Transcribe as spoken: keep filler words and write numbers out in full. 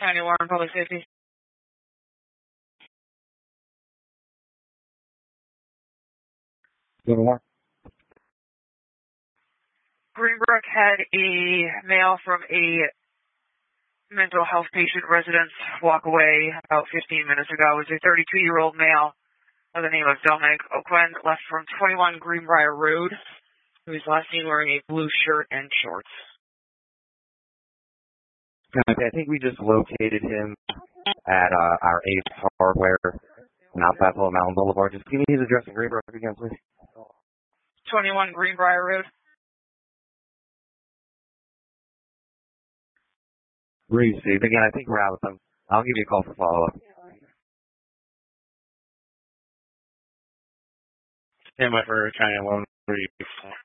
County Warren Public Safety. Good morning. Greenbrook had a male from a mental health patient residence walk away about fifteen minutes ago. It was a thirty-two-year-old male by the name of Dominic O'Quinn, left from twenty-one Greenbrier Road, who was last seen wearing a blue shirt and shorts. Okay, I think we just located him at uh, our Ace Hardware on outside Little Mountain Boulevard. Just give me his address in Greenbrook again, please. twenty-one Greenbrier Road. Received. Again, I think we're out with them. I'll give you a call for follow-up. Stand by for China Loan.